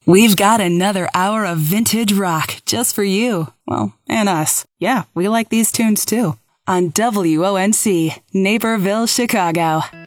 We've got another hour of vintage rock just for you. Well, and us. Yeah, we like these tunes too. On WONC, Naperville, Chicago.